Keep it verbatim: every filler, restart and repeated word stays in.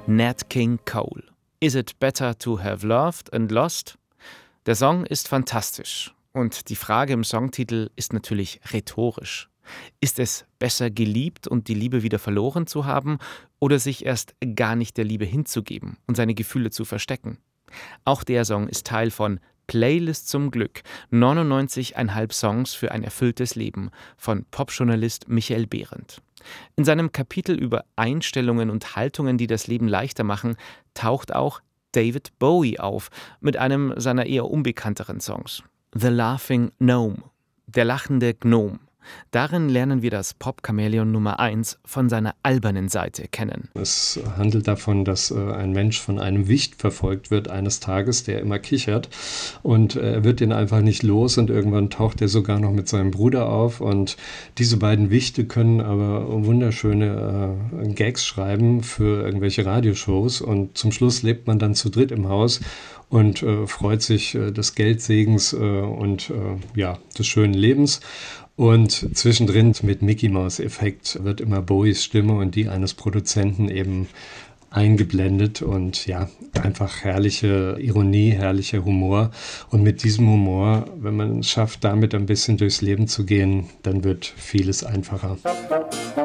Nat King Cole. Is it better to have loved and lost? Der Song ist fantastisch und die Frage im Songtitel ist natürlich rhetorisch. Ist es besser geliebt und die Liebe wieder verloren zu haben oder sich erst gar nicht der Liebe hinzugeben und seine Gefühle zu verstecken? Auch der Song ist Teil von Playlist zum Glück, neunundneunzig Komma fünf Songs für ein erfülltes Leben von Popjournalist Michael Behrendt. In seinem Kapitel über Einstellungen und Haltungen, die das Leben leichter machen, taucht auch David Bowie auf mit einem seiner eher unbekannteren Songs. The Laughing Gnome, der lachende Gnom. Darin lernen wir das Pop-Chamäleon Nummer eins von seiner albernen Seite kennen. Es handelt davon, dass äh, ein Mensch von einem Wicht verfolgt wird eines Tages, der immer kichert und äh, er wird den einfach nicht los und irgendwann taucht er sogar noch mit seinem Bruder auf und diese beiden Wichte können aber wunderschöne äh, Gags schreiben für irgendwelche Radioshows und zum Schluss lebt man dann zu dritt im Haus und äh, freut sich äh, des Geldsegens äh, und äh, ja, des schönen Lebens. Und zwischendrin mit Mickey-Maus-Effekt wird immer Bowies Stimme und die eines Produzenten eben eingeblendet und ja, einfach herrliche Ironie, herrlicher Humor. Und mit diesem Humor, wenn man es schafft, damit ein bisschen durchs Leben zu gehen, dann wird vieles einfacher.